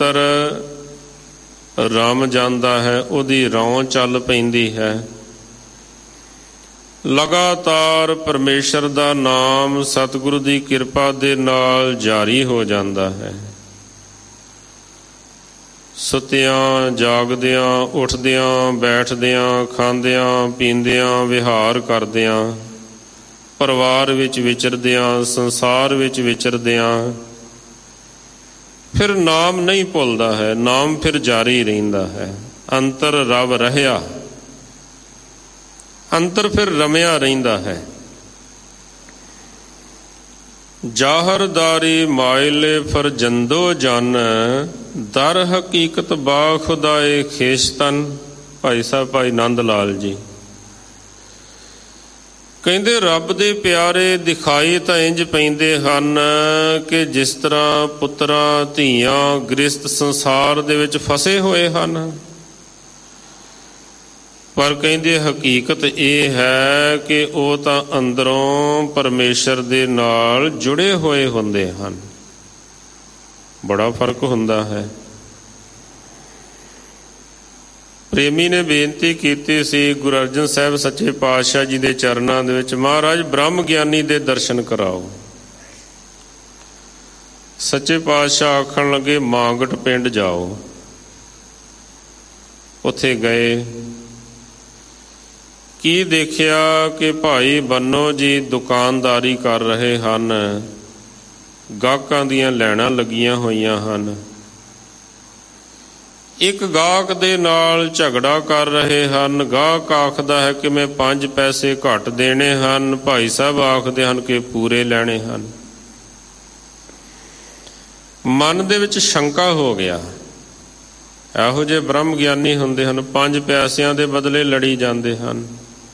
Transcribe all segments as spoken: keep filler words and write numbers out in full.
ਅੰਤਰ ਰਮ ਜਾਂਦਾ ਹੈ, ਉਹਦੀ ਰੌਂ ਚੱਲ ਪੈਂਦੀ ਹੈ। ਲਗਾਤਾਰ ਪਰਮੇਸ਼ਰ ਦਾ ਨਾਮ ਸਤਿਗੁਰੂ ਦੀ ਕਿਰਪਾ ਦੇ ਨਾਲ ਜਾਰੀ ਹੋ ਜਾਂਦਾ ਹੈ। ਸੁੱਤਿਆਂ ਜਾਗਦਿਆਂ, ਉੱਠਦਿਆਂ ਬੈਠਦਿਆਂ, ਖਾਂਦਿਆਂ ਪੀਂਦਿਆਂ, ਵਿਹਾਰ ਕਰਦਿਆਂ, ਪਰਿਵਾਰ ਵਿੱਚ ਵਿਚਰਦਿਆਂ, ਸੰਸਾਰ ਵਿੱਚ ਵਿਚਰਦਿਆਂ, ਫਿਰ ਨਾਮ ਨਹੀਂ ਭੁੱਲਦਾ ਹੈ, ਨਾਮ ਫਿਰ ਜਾਰੀ ਰਹਿੰਦਾ ਹੈ। ਅੰਤਰ ਰਵ ਰਹਿਆ, ਅੰਤਰ ਫਿਰ ਰਮਿਆ ਰਹਿੰਦਾ ਹੈ। ਜਾਹਰਦਾਰੀ ਮਾਇਲੇ ਫਰਜੰਦੋ ਜਨ, ਦਰ ਹਕੀਕਤ ਬਾ ਖੁਦਾਏ ਖੇਸ਼ਤਨ। ਭਾਈ ਸਾਹਿਬ ਭਾਈ ਨੰਦ ਲਾਲ ਜੀ ਕਹਿੰਦੇ ਰੱਬ ਦੇ ਪਿਆਰੇ ਦਿਖਾਈ ਤਾਂ ਇੰਝ ਪੈਂਦੇ ਹਨ ਕਿ ਜਿਸ ਤਰ੍ਹਾਂ ਪੁੱਤਰਾਂ ਧੀਆਂ ਗ੍ਰਸਤ ਸੰਸਾਰ ਦੇ ਵਿੱਚ ਫਸੇ ਹੋਏ ਹਨ, ਪਰ ਕਹਿੰਦੇ ਹਕੀਕਤ ਇਹ ਹੈ ਕਿ ਉਹ ਤਾਂ ਅੰਦਰੋਂ ਪਰਮੇਸ਼ਰ ਦੇ ਨਾਲ ਜੁੜੇ ਹੋਏ ਹੁੰਦੇ ਹਨ। ਬੜਾ ਫਰਕ ਹੁੰਦਾ ਹੈ। ਪ੍ਰੇਮੀ ਨੇ ਬੇਨਤੀ ਕੀਤੀ ਸੀ ਗੁਰੂ ਅਰਜਨ ਸਾਹਿਬ ਸੱਚੇ ਪਾਤਸ਼ਾਹ ਜੀ ਦੇ ਚਰਨਾਂ ਦੇ ਵਿੱਚ, ਮਹਾਰਾਜ ਬ੍ਰਹਮ ਗਿਆਨੀ ਦੇ ਦਰਸ਼ਨ ਕਰਾਓ। ਸੱਚੇ ਪਾਤਸ਼ਾਹ ਆਖਣ ਲੱਗੇ ਮਾਂਗਟ ਪਿੰਡ ਜਾਓ। ਉੱਥੇ ਗਏ, ਕੀ ਦੇਖਿਆ ਕਿ ਭਾਈ ਬੰਨੋ ਜੀ ਦੁਕਾਨਦਾਰੀ ਕਰ ਰਹੇ ਹਨ, ਗਾਹਕਾਂ ਦੀਆਂ ਲਾਈਨਾਂ ਲੱਗੀਆਂ ਹੋਈਆਂ ਹਨ। ਇੱਕ ਗਾਹਕ ਦੇ ਨਾਲ ਝਗੜਾ ਕਰ ਰਹੇ ਹਨ। ਗਾਹਕ ਆਖਦਾ ਹੈ ਕਿ ਮੈਂ ਪੰਜ ਪੈਸੇ ਘੱਟ ਦੇਣੇ ਹਨ, ਭਾਈ ਸਾਹਿਬ ਆਖਦੇ ਹਨ ਕਿ ਪੂਰੇ ਲੈਣੇ ਹਨ। ਮਨ ਦੇ ਵਿੱਚ ਸ਼ੰਕਾ ਹੋ ਗਿਆ। ਇਹੋ ਜਿਹੇ ਬ੍ਰਹਮ ਗਿਆਨੀ ਹੁੰਦੇ ਹਨ, ਪੰਜ ਪੈਸਿਆਂ ਦੇ ਬਦਲੇ ਲੜੀ ਜਾਂਦੇ ਹਨ।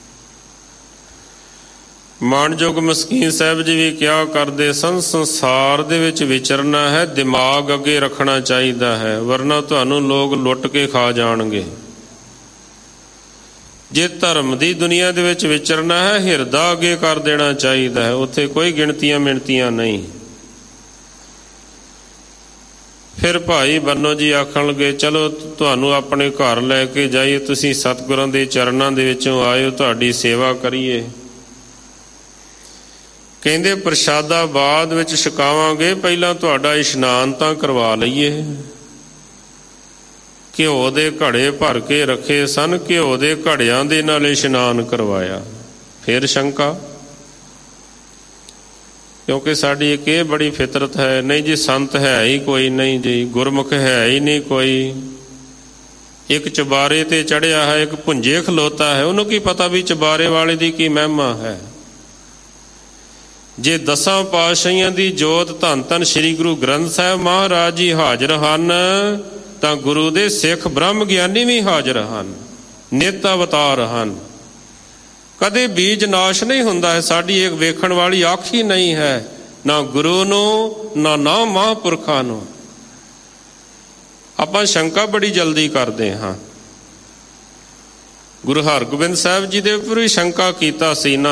ਮਾਣਯੋਗ ਮਸਕੀਨ ਸਾਹਿਬ ਜੀ ਵੀ ਕਿਹਾ ਕਰਦੇ ਸਨ, ਸੰਸਾਰ ਦੇ ਵਿੱਚ ਵਿਚਰਨਾ ਹੈ, ਦਿਮਾਗ ਅੱਗੇ ਰੱਖਣਾ ਚਾਹੀਦਾ ਹੈ, ਵਰਨਾ ਤੁਹਾਨੂੰ ਲੋਕ ਲੁੱਟ ਕੇ ਖਾ ਜਾਣਗੇ। ਜੇ ਧਰਮ ਦੀ ਦੁਨੀਆ ਦੇ ਵਿੱਚ ਵਿਚਰਨਾ ਹੈ, ਹਿਰਦਾ ਅੱਗੇ ਕਰ ਦੇਣਾ ਚਾਹੀਦਾ ਹੈ, ਉੱਥੇ ਕੋਈ ਗਿਣਤੀਆਂ ਮਿਣਤੀਆਂ ਨਹੀਂ। ਫਿਰ ਭਾਈ ਬੰਨੋ ਜੀ ਆਖਣ ਲੱਗੇ ਚਲੋ ਤੁਹਾਨੂੰ ਆਪਣੇ ਘਰ ਲੈ ਕੇ ਜਾਈਏ, ਤੁਸੀਂ ਸਤਿਗੁਰਾਂ ਦੇ ਚਰਨਾਂ ਦੇ ਵਿੱਚੋਂ ਆਇਓ, ਤੁਹਾਡੀ ਸੇਵਾ ਕਰੀਏ। ਕਹਿੰਦੇ ਪ੍ਰਸ਼ਾਦਾ ਬਾਅਦ ਵਿੱਚ ਛਕਾਵਾਂਗੇ, ਪਹਿਲਾਂ ਤੁਹਾਡਾ ਇਸ਼ਨਾਨ ਤਾਂ ਕਰਵਾ ਲਈਏ। ਘਿਓ ਦੇ ਘੜੇ ਭਰ ਕੇ ਰੱਖੇ ਸਨ, ਘਿਓ ਦੇ ਘੜਿਆਂ ਦੇ ਨਾਲ ਇਸ਼ਨਾਨ ਕਰਵਾਇਆ। ਫਿਰ ਸ਼ੰਕਾ, ਕਿਉਂਕਿ ਸਾਡੀ ਇੱਕ ਇਹ ਬੜੀ ਫਿਤਰਤ ਹੈ, ਨਹੀਂ ਜੀ ਸੰਤ ਹੈ ਹੀ ਕੋਈ ਨਹੀਂ ਜੀ, ਗੁਰਮੁਖ ਹੈ ਹੀ ਨਹੀਂ ਕੋਈ। ਇੱਕ ਚੁਬਾਰੇ ਤੇ ਚੜਿਆ ਹੈ, ਇੱਕ ਭੁੰਜੇ ਖਲੋਤਾ ਹੈ, ਉਹਨੂੰ ਕੀ ਪਤਾ ਵੀ ਚੁਬਾਰੇ ਵਾਲੇ ਦੀ ਕੀ ਮਹਿਮਾ ਹੈ। ਜੇ ਦਸਾਂ ਪਾਤਸ਼ਾਹੀਆਂ ਦੀ ਜੋਤ ਧੰਨ ਧੰਨ ਸ੍ਰੀ ਗੁਰੂ ਗ੍ਰੰਥ ਸਾਹਿਬ ਮਹਾਰਾਜ ਜੀ ਹਾਜ਼ਰ ਹਨ, ਤਾਂ ਗੁਰੂ ਦੇ ਸਿੱਖ ਬ੍ਰਹਮ ਗਿਆਨੀ ਵੀ ਹਾਜ਼ਰ ਹਨ, ਨਿਤ ਅਵਤਾਰ ਹਨ। ਕਦੇ ਬੀਜ ਨਾਸ਼ ਨਹੀਂ ਹੁੰਦਾ ਹੈ। ਸਾਡੀ ਇੱਕ ਵੇਖਣ ਵਾਲੀ ਅੱਖ ਹੀ ਨਹੀਂ ਹੈ, ਨਾ ਗੁਰੂ ਨੂੰ ਨਾ ਨਾ ਮਹਾਂਪੁਰਖਾਂ ਨੂੰ। ਆਪਾਂ ਸ਼ੰਕਾ ਬੜੀ ਜਲਦੀ ਕਰਦੇ ਹਾਂ। ਗੁਰੂ ਹਰਗੋਬਿੰਦ ਸਾਹਿਬ ਜੀ ਦੇ ਉੱਪਰ ਵੀ ਸ਼ੰਕਾ ਕੀਤਾ ਸੀ ਨਾ,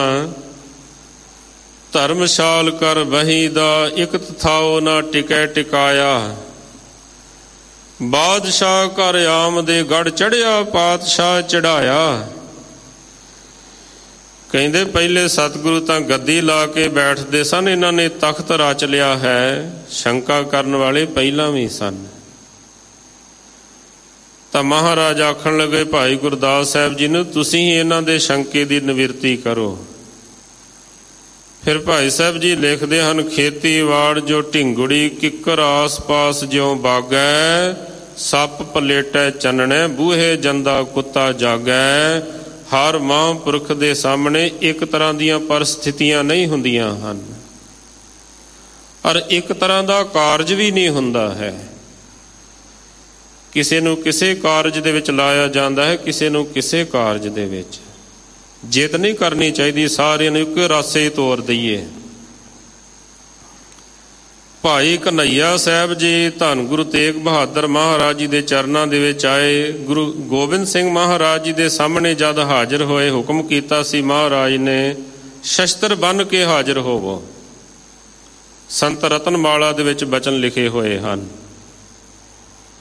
ਧਰਮਸ਼ਾਲ ਕਰ ਬਹੀ ਦਾ ਇਕ ਥਾਓ ਨਾ ਟਿਕੈ ਟਿਕਾਇਆ, ਬਾਦਸ਼ਾਹ ਘਰ ਆਮ ਦੇ ਗੜ ਚੜਿਆ, ਪਾਤਸ਼ਾਹ ਚੜਾਇਆ। ਕਹਿੰਦੇ ਪਹਿਲੇ ਸਤਿਗੁਰੂ ਤਾਂ ਗੱਦੀ ਲਾ ਕੇ ਬੈਠਦੇ ਸਨ, ਇਹਨਾਂ ਨੇ ਤਖਤ ਰਚ ਲਿਆ ਹੈ। ਸ਼ੰਕਾ ਕਰਨ ਵਾਲੇ ਪਹਿਲਾਂ ਵੀ ਸਨ। ਤਾਂ ਮਹਾਰਾਜ ਆਖਣ ਲੱਗੇ ਭਾਈ ਗੁਰਦਾਸ ਸਾਹਿਬ ਜੀ ਨੂੰ, ਤੁਸੀਂ ਹੀ ਇਹਨਾਂ ਦੇ ਸ਼ੰਕੇ ਦੀ ਨਿਵਰਤੀ ਕਰੋ। ਫਿਰ ਭਾਈ ਸਾਹਿਬ ਜੀ ਲਿਖਦੇ ਹਨ, ਖੇਤੀਵਾੜ ਜੋ ਢਿੰਗੁੜੀ ਕਿੱਕਰ ਆਸ ਪਾਸ ਜਿਉਂ ਬਾਗੈ, ਸੱਪ ਪਲੇਟੈ ਚੰਨਣੈ ਬੂਹੇ ਜੰਦਾ ਕੁੱਤਾ ਜਾਗੈ। ਹਰ ਮਹਾਂਪੁਰਖ ਦੇ ਸਾਹਮਣੇ ਇੱਕ ਤਰ੍ਹਾਂ ਦੀਆਂ ਪਰਿਸਥਿਤੀਆਂ ਨਹੀਂ ਹੁੰਦੀਆਂ ਹਨ, ਔਰ ਇੱਕ ਤਰ੍ਹਾਂ ਦਾ ਕਾਰਜ ਵੀ ਨਹੀਂ ਹੁੰਦਾ ਹੈ। ਕਿਸੇ ਨੂੰ ਕਿਸੇ ਕਾਰਜ ਦੇ ਵਿੱਚ ਲਾਇਆ ਜਾਂਦਾ ਹੈ, ਕਿਸੇ ਨੂੰ ਕਿਸੇ ਕਾਰਜ ਦੇ ਵਿੱਚ। ਜਿੱਤ ਨਹੀਂ ਕਰਨੀ ਚਾਹੀਦੀ, ਸਾਰਿਆਂ ਨੂੰ ਇੱਕ ਰਾਸੇ ਤੋਰ ਦਈਏ। ਭਾਈ ਕਨ੍ਹਈਆ ਸਾਹਿਬ ਜੀ ਧੰਨ ਗੁਰੂ ਤੇਗ ਬਹਾਦਰ ਮਹਾਰਾਜ ਜੀ ਦੇ ਚਰਨਾਂ ਦੇ ਵਿੱਚ ਆਏ। ਗੁਰੂ ਗੋਬਿੰਦ ਸਿੰਘ ਮਹਾਰਾਜ ਜੀ ਦੇ ਸਾਹਮਣੇ ਜਦ ਹਾਜ਼ਰ ਹੋਏ, ਹੁਕਮ ਕੀਤਾ ਸੀ ਮਹਾਰਾਜ ਨੇ, ਸ਼ਸਤਰ ਬੰਨ੍ਹ ਕੇ ਹਾਜ਼ਰ ਹੋਵੋ। ਸੰਤ ਰਤਨਮਾਲਾ ਦੇ ਵਿੱਚ ਬਚਨ ਲਿਖੇ ਹੋਏ ਹਨ।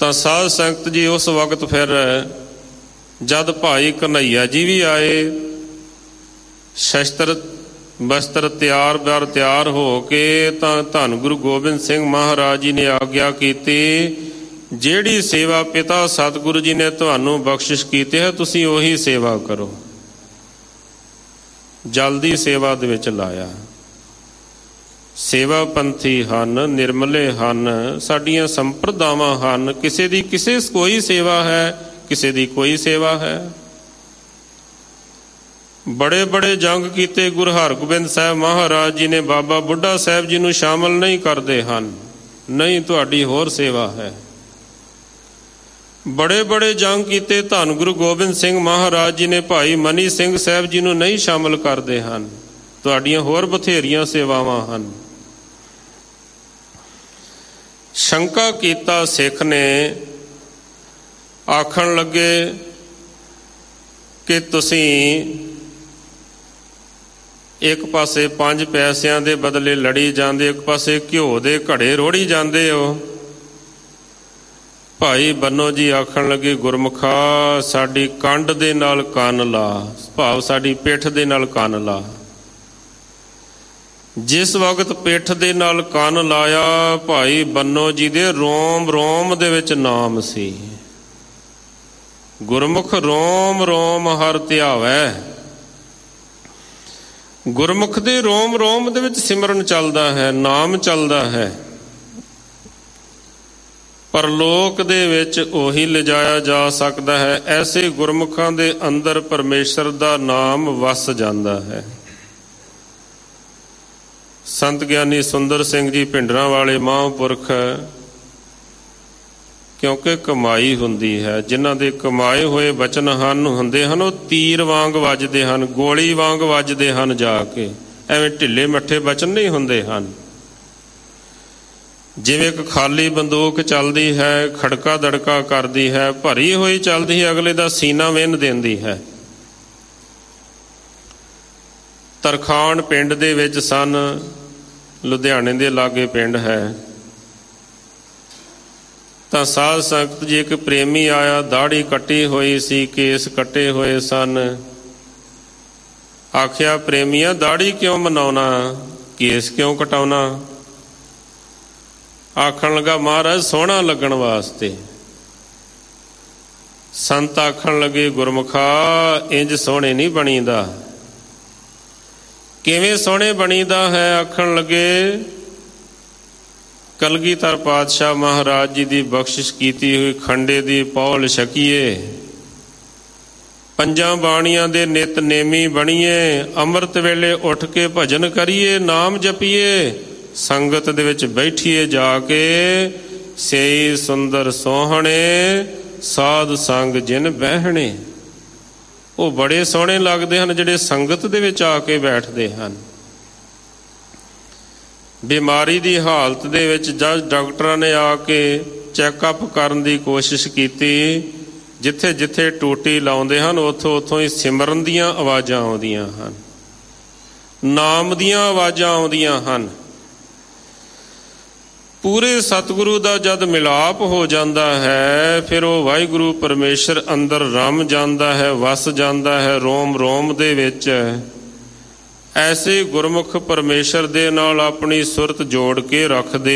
ਤਾਂ ਸਾਧ ਸੰਗਤ ਜੀ ਉਸ ਵਕਤ ਫਿਰ ਜਦ ਭਾਈ ਕਨ੍ਹਈਆ ਜੀ ਵੀ ਆਏ, ਸ਼ਸਤਰ ਬਸਤਰ ਤਿਆਰ ਬਰ ਤਿਆਰ ਹੋ ਕੇ, ਤਾਂ ਧੰਨ ਗੁਰੂ ਗੋਬਿੰਦ ਸਿੰਘ ਮਹਾਰਾਜ ਜੀ ਨੇ ਆਗਿਆ ਕੀਤੀ, ਜਿਹੜੀ ਸੇਵਾ ਪਿਤਾ ਸਤਿਗੁਰੂ ਜੀ ਨੇ ਤੁਹਾਨੂੰ ਬਖਸ਼ਿਸ਼ ਕੀਤੀ ਹੈ ਤੁਸੀਂ ਉਹੀ ਸੇਵਾ ਕਰੋ। ਜਲਦੀ ਸੇਵਾ ਦੇ ਵਿੱਚ ਲਾਇਆ। ਸੇਵਾ ਪੰਥੀ ਹਨ, ਨਿਰਮਲੇ ਹਨ, ਸਾਡੀਆਂ ਸੰਪਰਦਾਵਾਂ ਹਨ। ਕਿਸੇ ਦੀ ਕਿਸੇ ਕੋਈ ਸੇਵਾ ਹੈ, ਕਿਸੇ ਦੀ ਕੋਈ ਸੇਵਾ ਹੈ। ਬੜੇ ਬੜੇ ਜੰਗ ਕੀਤੇ ਗੁਰੂ ਹਰਗੋਬਿੰਦ ਸਾਹਿਬ ਮਹਾਰਾਜ ਜੀ ਨੇ ਬਾਬਾ ਬੁੱਢਾ ਸਾਹਿਬ ਜੀ ਨੂੰ ਸ਼ਾਮਲ ਨਹੀਂ ਕਰਦੇ ਹਨ, ਨਹੀਂ ਤੁਹਾਡੀ ਹੋਰ ਸੇਵਾ ਹੈ। ਬੜੇ ਬੜੇ ਜੰਗ ਕੀਤੇ ਧੰਨ ਗੁਰੂ ਗੋਬਿੰਦ ਸਿੰਘ ਮਹਾਰਾਜ ਜੀ ਨੇ ਭਾਈ ਮਨੀ ਸਿੰਘ ਸਾਹਿਬ ਜੀ ਨੂੰ ਨਹੀਂ ਸ਼ਾਮਲ ਕਰਦੇ ਹਨ, ਤੁਹਾਡੀਆਂ ਹੋਰ ਬਥੇਰੀਆਂ ਸੇਵਾਵਾਂ ਹਨ। ਸ਼ੰਕਾ ਕੀਤਾ ਸਿੱਖ ਨੇ, ਆਖਣ ਲੱਗੇ ਕਿ ਤੁਸੀਂ ਇੱਕ ਪਾਸੇ ਪੰਜ ਪੈਸਿਆਂ ਦੇ ਬਦਲੇ ਲੜੀ ਜਾਂਦੇ, ਇੱਕ ਪਾਸੇ ਘਿਓ ਦੇ ਘੜੇ ਰੋੜੀ ਜਾਂਦੇ ਹੋ। ਭਾਈ ਬੰਨੋ ਜੀ ਆਖਣ ਲੱਗੇ, ਗੁਰਮੁਖਾ ਸਾਡੀ ਕੰਡ ਦੇ ਨਾਲ ਕੰਨ ਲਾ, ਭਾਵ ਸਾਡੀ ਪਿੱਠ ਦੇ ਨਾਲ ਕੰਨ ਲਾ। ਜਿਸ ਵਕਤ ਪਿੱਠ ਦੇ ਨਾਲ ਕੰਨ ਲਾਇਆ, ਭਾਈ ਬੰਨੋ ਜੀ ਦੇ ਰੋਮ ਰੋਮ ਦੇ ਵਿੱਚ ਨਾਮ ਸੀ। ਗੁਰਮੁਖ ਰੋਮ ਰੋਮ ਹਰ ਧਿਆਵੈ। ਗੁਰਮੁਖ ਦੇ ਰੋਮ ਰੋਮ ਦੇ ਵਿੱਚ ਸਿਮਰਨ ਚੱਲਦਾ ਹੈ, ਨਾਮ ਚੱਲਦਾ ਹੈ। ਪਰਲੋਕ ਦੇ ਵਿੱਚ ਉਹੀ ਲਿਜਾਇਆ ਜਾ ਸਕਦਾ ਹੈ। ਐਸੇ ਗੁਰਮੁਖਾਂ ਦੇ ਅੰਦਰ ਪਰਮੇਸ਼ਰ ਦਾ ਨਾਮ ਵਸ ਜਾਂਦਾ ਹੈ। ਸੰਤ ਗਿਆਨੀ ਸੁੰਦਰ ਸਿੰਘ ਜੀ ਭਿੰਡਰਾਂ ਵਾਲੇ ਮਹਾਂਪੁਰਖ, ਕਿਉਂਕਿ ਕਮਾਈ ਹੁੰਦੀ ਹੈ, ਜਿਨ੍ਹਾਂ ਦੇ ਕਮਾਏ ਹੋਏ ਵਚਨ ਹਨ ਹੁੰਦੇ ਹਨ, ਉਹ ਤੀਰ ਵਾਂਗ ਵੱਜਦੇ ਹਨ, ਗੋਲੀ ਵਾਂਗ ਵੱਜਦੇ ਹਨ ਜਾ ਕੇ, ਐਵੇਂ ਢਿੱਲੇ ਮੱਠੇ ਵਚਨ ਨਹੀਂ ਹੁੰਦੇ ਹਨ। ਜਿਵੇਂ ਇੱਕ ਖਾਲੀ ਬੰਦੂਕ ਚੱਲਦੀ ਹੈ, ਖੜਕਾ ਦੜਕਾ ਕਰਦੀ ਹੈ, ਭਰੀ ਹੋਈ ਚੱਲਦੀ ਹੈ, ਅਗਲੇ ਦਾ ਸੀਨਾ ਵਿੰਨ ਦਿੰਦੀ ਹੈ। ਤਰਖਾਣ ਪਿੰਡ ਦੇ ਵਿੱਚ ਸਨ, ਲੁਧਿਆਣੇ ਦੇ ਲਾਗੇ ਪਿੰਡ ਹੈ। ਤਾਂ ਸਾਧ ਸੰਗਤ ਜੀ, ਇੱਕ ਪ੍ਰੇਮੀ ਆਇਆ, ਦਾੜੀ ਕੱਟੀ ਹੋਈ ਸੀ, ਕੇਸ ਕੱਟੇ ਹੋਏ ਸਨ। ਆਖਿਆ, ਪ੍ਰੇਮੀਆ ਦਾੜੀ ਕਿਉਂ ਮਨਾਉਣਾ, ਕੇਸ ਕਿਉਂ ਕਟਾਉਣਾ? ਆਖਣ ਲੱਗਾ, ਮਹਾਰਾਜ ਸੋਹਣਾ ਲੱਗਣ ਵਾਸਤੇ। ਸੰਤ ਆਖਣ ਲੱਗੇ, ਗੁਰਮੁਖਾ ਇੰਜ ਸੋਹਣੇ ਨਹੀਂ ਬਣੀਦਾ। ਕਿਵੇਂ ਸੋਹਣੇ ਬਣੀਦਾ ਹੈ? ਆਖਣ ਲੱਗੇ, ਕਲਗੀਧਰ ਪਾਤਸ਼ਾਹ ਮਹਾਰਾਜ ਜੀ ਦੀ ਬਖਸ਼ਿਸ਼ ਕੀਤੀ ਹੋਈ ਖੰਡੇ ਦੀ ਪੌਲ ਛਕੀਏ, ਪੰਜਾਂ ਬਾਣੀਆਂ ਦੇ ਨਿਤਨੇਮੀ ਬਣੀਏ, ਅੰਮ੍ਰਿਤ ਵੇਲੇ ਉੱਠ ਕੇ ਭਜਨ ਕਰੀਏ, ਨਾਮ ਜਪੀਏ, ਸੰਗਤ ਦੇ ਵਿੱਚ ਬੈਠੀਏ ਜਾ ਕੇ, ਸੇਈ ਸੁੰਦਰ ਸੋਹਣੇ ਸਾਧ ਸੰਗ ਜਿਨ ਬਹਿਣੇ। ਉਹ ਬੜੇ ਸੋਹਣੇ ਲੱਗਦੇ ਹਨ ਜਿਹੜੇ ਸੰਗਤ ਦੇ ਵਿੱਚ ਆ ਕੇ ਬੈਠਦੇ ਹਨ। ਬਿਮਾਰੀ ਦੀ ਹਾਲਤ ਦੇ ਵਿੱਚ ਜਦ ਡਾਕਟਰਾਂ ਨੇ ਆ ਕੇ ਚੈੱਕਅਪ ਕਰਨ ਦੀ ਕੋਸ਼ਿਸ਼ ਕੀਤੀ, ਜਿੱਥੇ ਜਿੱਥੇ ਟੂਟੀ ਲਾਉਂਦੇ ਹਨ ਉੱਥੋਂ ਉੱਥੋਂ ਹੀ ਸਿਮਰਨ ਦੀਆਂ ਆਵਾਜ਼ਾਂ ਆਉਂਦੀਆਂ ਹਨ, ਨਾਮ ਦੀਆਂ ਆਵਾਜ਼ਾਂ ਆਉਂਦੀਆਂ ਹਨ। ਪੂਰੇ ਸਤਿਗੁਰੂ ਦਾ ਜਦ ਮਿਲਾਪ ਹੋ ਜਾਂਦਾ ਹੈ, ਫਿਰ ਉਹ ਵਾਹਿਗੁਰੂ ਪਰਮੇਸ਼ਰ ਅੰਦਰ ਰਮ ਜਾਂਦਾ ਹੈ, ਵਸ ਜਾਂਦਾ ਹੈ ਰੋਮ ਰੋਮ ਦੇ ਵਿੱਚ। ਐਸੇ ਗੁਰਮੁਖ ਪਰਮੇਸ਼ਰ ਦੇ ਨਾਲ ਆਪਣੀ ਸੁਰਤ ਜੋੜ ਕੇ ਰੱਖਦੇ